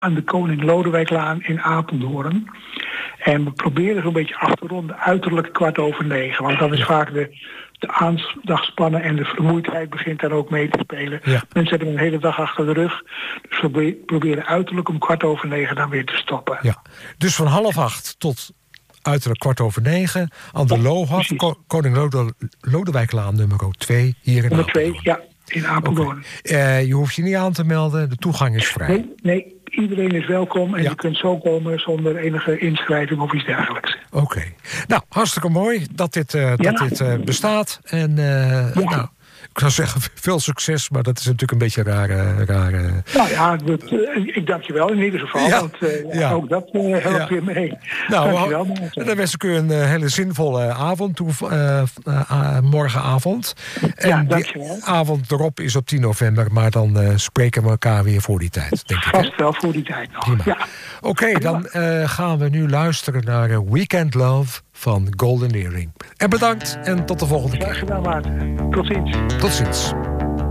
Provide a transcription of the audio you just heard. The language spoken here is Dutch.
aan de Koning Lodewijklaan in Apeldoorn. En we proberen zo'n beetje af te ronden uiterlijk 8:15. Want dat is vaak de aandachtspannen en de vermoeidheid begint daar ook mee te spelen. Ja. Mensen hebben een hele dag achter de rug. Dus we proberen uiterlijk om 8:15 dan weer te stoppen. Ja. Dus van 7:30 tot uiterlijk 8:15 aan de Lohaf, Koning Lodewijklaan nummer 2 hier in Nummer Apeldoorn. 2, ja, in Apeldoorn. Okay. Je hoeft je niet aan te melden, de toegang is vrij. Nee, iedereen is welkom en je kunt zo komen zonder enige inschrijving of iets dergelijks. Oké. Nou, hartstikke mooi dat dit bestaat. En nou, ik zou zeggen veel succes, maar dat is natuurlijk een beetje rare... Nou ja, ik dank je wel in ieder geval, want ook dat helpt weer mee. Nou, dankjewel. Dan wens ik u een hele zinvolle avond toe, morgenavond. En dankjewel. Die avond erop is op 10 november, maar dan spreken we elkaar weer voor die tijd, denk ik. Vast wel voor die tijd nog. Prima. Ja. Oké, dan gaan we nu luisteren naar Weekend Love van Golden Earring. En bedankt en tot de volgende keer. Graag gedaan, Maarten. Tot ziens. Tot ziens.